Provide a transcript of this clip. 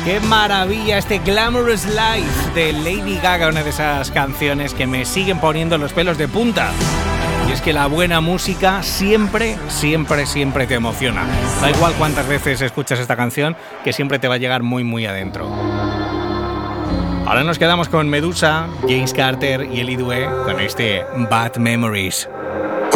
¡Qué maravilla este Glamorous Life de Lady Gaga! Una de esas canciones que me siguen poniendo los pelos de punta. Y es que la buena música siempre te emociona. Da igual cuántas veces escuchas esta canción, que siempre te va a llegar muy, muy adentro. Ahora nos quedamos con Medusa, James Carter y Ellie Due con este Bad Memories.